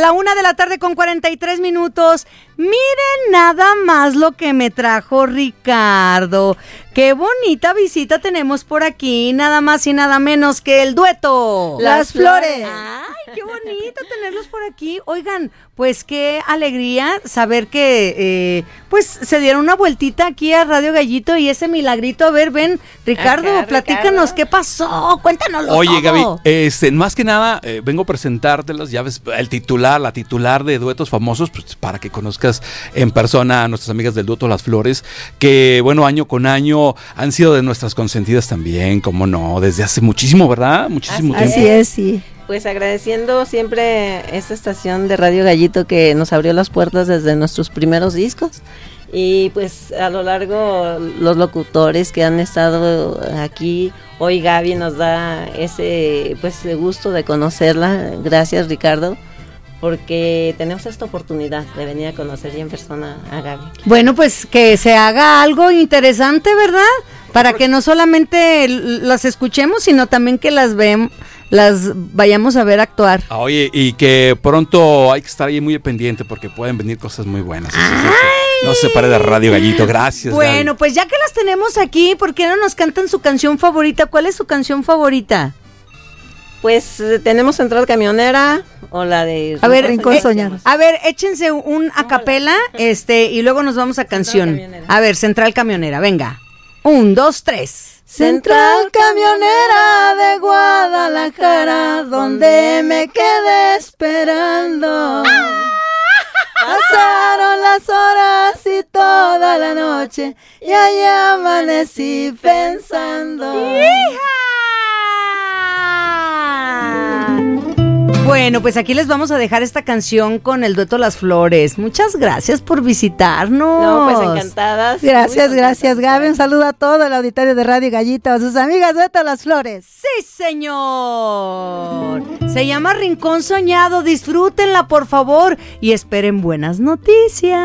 la 1:43 p.m. Miren nada más lo que me trajo Ricardo. Qué bonita visita tenemos por aquí, nada más y nada menos que el dueto Las Flores. Ay, qué bonito tenerlos por aquí. Oigan, pues qué alegría saber que pues se dieron una vueltita aquí a Radio Gallito y ese milagrito. A ver, ven, Ricardo, Acá, platícanos, Ricardo. ¿qué pasó? Cuéntanoslo todo. Oye, Gaby, más que nada vengo a presentártelas, ya ves, la titular de Duetos Famosos, pues para que conozcas en persona a nuestras amigas del dueto Las Flores, que bueno, año con año han sido de nuestras consentidas también, como no, desde hace muchísimo, ¿verdad? Muchísimo tiempo. Así es, sí. Pues agradeciendo siempre esta estación de Radio Gallito que nos abrió las puertas desde nuestros primeros discos. Y pues a lo largo los locutores que han estado aquí, hoy Gaby nos da ese pues gusto de conocerla. Gracias, Ricardo, porque tenemos esta oportunidad de venir a conocer ya en persona a Gaby. Bueno, pues que se haga algo interesante, ¿verdad? Para que no solamente las escuchemos, sino también que las vayamos a ver actuar. Oye, y que pronto hay que estar ahí muy pendiente porque pueden venir cosas muy buenas. No se pare de Radio Gallito, gracias. Bueno, Gaby. pues ya que las tenemos aquí, ¿por qué no nos cantan su canción favorita? ¿Cuál es su canción favorita? Pues tenemos Central Camionera o la de Rincón Soñado. A ver, échense un acapela, y luego nos vamos a canción. Camionera. A ver, Central Camionera, venga. 1, 2, 3. Central Camionera de Guadalajara, donde me quedé esperando. Pasaron las horas y toda la noche, y ahí amanecí pensando. Bueno, pues aquí les vamos a dejar esta canción con el dueto Las Flores. Muchas gracias por visitarnos. No, pues encantadas. Gracias, Gaby. Un saludo a todo el auditorio de Radio Gallito, a sus amigas Dueto Las Flores. ¡Sí, señor! Se llama Rincón Soñado. Disfrútenla, por favor, y esperen buenas noticias.